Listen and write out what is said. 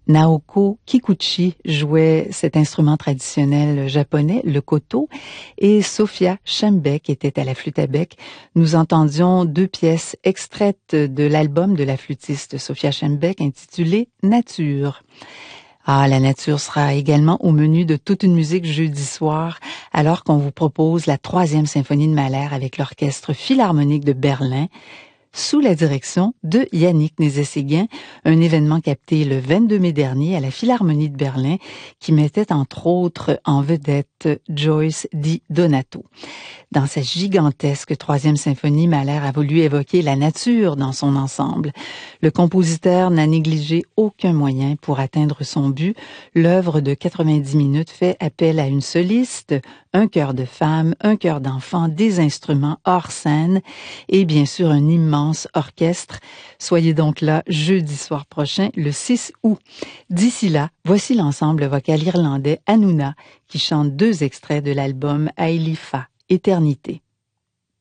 Naoko Kikuchi jouait cet instrument traditionnel japonais, le koto, et Sofia Schembeck était à la flûte à bec. Nous entendions deux pièces extraites de l'album de la flûtiste Sofia Schembeck intitulé Nature. Ah, la nature sera également au menu de toute une musique jeudi soir, alors qu'on vous propose la 3e symphonie de Mahler avec l'Orchestre Philharmonique de Berlin, sous la direction de Yannick Nézet-Séguin, un événement capté le 22 mai dernier à la Philharmonie de Berlin qui mettait entre autres en vedette Joyce Di Donato. Dans sa gigantesque 3e symphonie, Mahler a voulu évoquer la nature dans son ensemble. Le compositeur n'a négligé aucun moyen pour atteindre son but. L'œuvre de 90 minutes fait appel à une soliste, un chœur de femmes, un chœur d'enfants, des instruments hors scène et bien sûr un immense orchestre. Soyez donc là jeudi soir prochain, le 6 août. D'ici là, voici l'ensemble vocal irlandais Hanouna qui chante 2 extraits de l'album Ailifa, Éternité.